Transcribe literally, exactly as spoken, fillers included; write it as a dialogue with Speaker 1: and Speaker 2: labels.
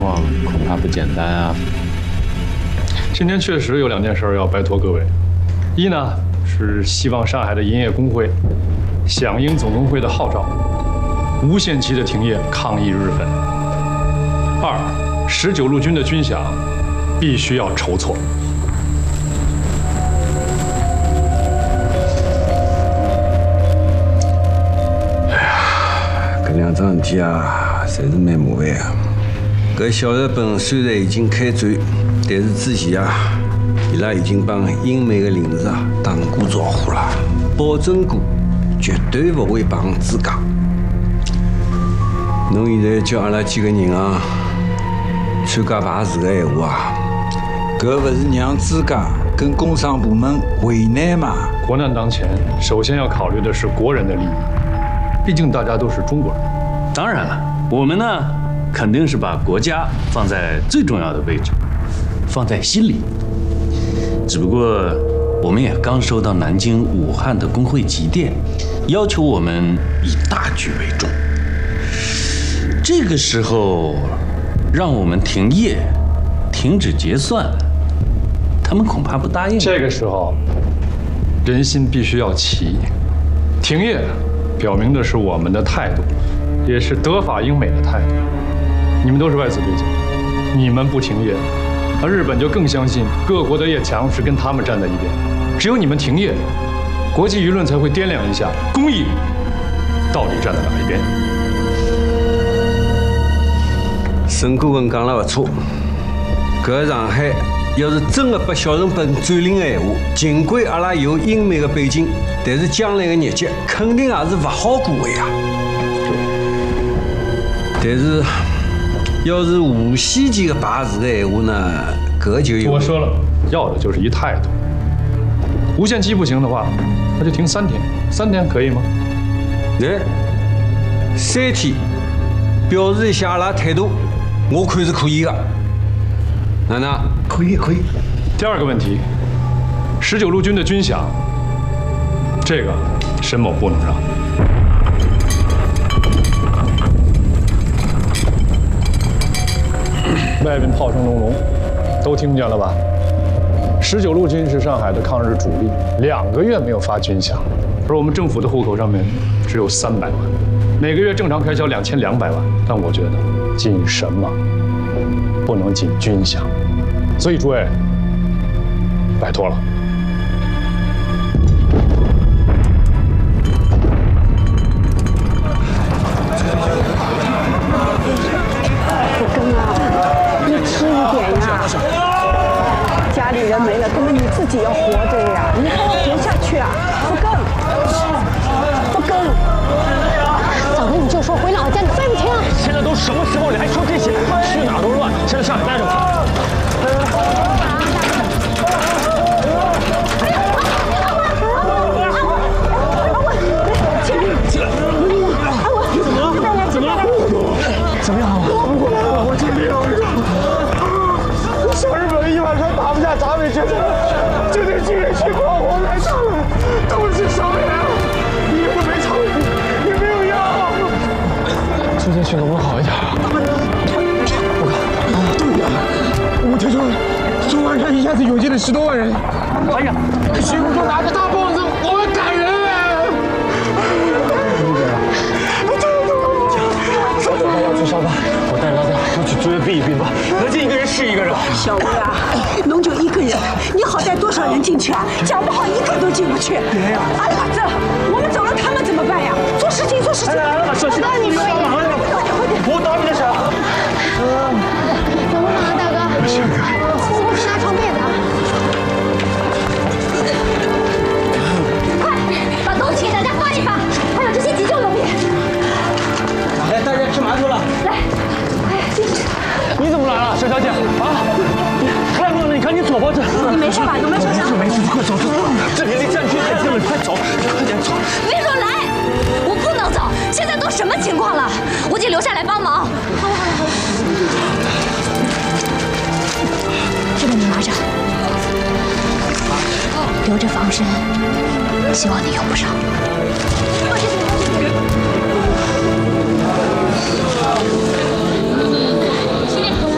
Speaker 1: 况恐怕不简单啊。
Speaker 2: 今天确实有两件事要拜托各位，一呢是希望上海的银业工会响应总工会的号召，无限期的停业抗议日本；二，十九路军的军饷必须要筹措。
Speaker 3: 搿两桩事体啊，侪是蛮麻烦啊。搿小日本虽然已经开战，但是之前啊，伊拉已经帮英美的领事啊打过招呼了，保证过绝对不会帮自家。侬现在叫阿拉几个人啊参加排事的闲话啊，搿勿是让自家跟工商部门为难吗？
Speaker 2: 国难当前，首先要考虑的是国人的利益。 毕竟大家都是中国人，
Speaker 4: 当然了，我们呢肯定是把国家放在最重要的位置，放在心里。只不过我们也刚收到南京、武汉的工会急电，要求我们以大局为重。这个时候让我们停业、停止结算，他们恐怕不答应。
Speaker 2: 这个时候，人心必须要齐，停业。 表明的是我们的态度，也是德法英美的态度。你们都是外资背景，你们不停业，而日本就更相信各国的列强是跟他们站在一边。只有你们停业，国际舆论才会掂量一下公益到底站在哪一边。
Speaker 3: 沈顾问讲了不错，搿上海要是真的被小日本占领的闲话，尽管阿拉有英美的背景。 但是将来的日节肯定也是不好过的呀。但是，要是无限期的排事的闲话呢，搿就有。
Speaker 2: 我说了，要的就是一态度。无限期不行的话，那就停三天，三天可以吗？
Speaker 3: 哎，三天，表示一下阿拉态度，我看是可以的。哪能？可以，可以。
Speaker 2: 第二个问题，十九路军的军饷。 这个沈某不能让。外边炮声隆隆，都听见了吧？十九路军是上海的抗日主力，两个月没有发军饷，而我们政府的户口上面只有三百万，每个月正常开销两千两百万。但我觉得紧什么？不能紧军饷。所以诸位，拜托了。
Speaker 5: 家里人没了，根本你自己要活着呀！你好好活下去啊！不更，不更。
Speaker 6: 早跟你就说回老家，你再不听。
Speaker 7: 现在都什么时候，你还说这些？去哪儿都乱，先在上海待着吧。
Speaker 5: 起来，起来！阿文，怎么了？怎么了？
Speaker 7: 怎么样？我我这里有人。 小日本一晚上打不下闸北军，就得军人去跑火来上来，都是伤员，医院都没场地，也没有药。最近血能不能好一点啊？我看，对呀，我听说中安山一下子涌进了十多万人。哎呀，徐副都拿着大棒子，我们赶人哎！小九他要去上班，我带着大家都去追逼一逼吧，能进一个人是一个人。
Speaker 5: 小吴啊，侬就一个人，你好带多少人进去啊？讲不好一个都进不去。
Speaker 7: 别呀！
Speaker 5: 阿老子，我们走了，他们怎么办呀？做事情，做事情。
Speaker 7: 来了，小徐，
Speaker 5: 帮你们帮忙，
Speaker 7: 我打你的手。
Speaker 6: 怎么了，大哥？
Speaker 7: 没事。
Speaker 6: 我是拿床被的。快，把东西给大家发一发，还有这些急救用品。
Speaker 7: 来，大家吃馒头了。
Speaker 6: 来，快进去。
Speaker 7: 你怎么来了，小小姐？啊？太乱了，你赶紧走吧，这。
Speaker 5: 你没事吧？有没有受伤？
Speaker 7: 没事，快走，走。这里离战区太近了，快走，快点走。
Speaker 6: 别说来，我不能走。现在都什么情况了？我得留下来帮忙。好了好了好了。这个你拿着，留着防身，希望你用不上。